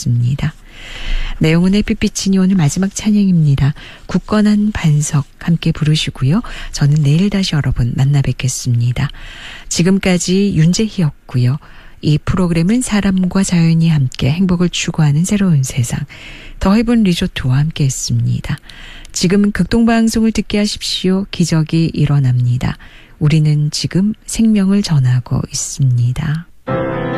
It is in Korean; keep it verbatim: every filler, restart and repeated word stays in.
하겠습니다. 네, 영혼의 빛비치니 오늘 마지막 찬양입니다. 굳건한 반석 함께 부르시고요. 저는 내일 다시 여러분 만나 뵙겠습니다. 지금까지 윤재희였고요. 이 프로그램은 사람과 자연이 함께 행복을 추구하는 새로운 세상 더 헤븐 리조트와 함께 했습니다. 지금 극동방송을 듣게 하십시오. 기적이 일어납니다. 우리는 지금 생명을 전하고 있습니다.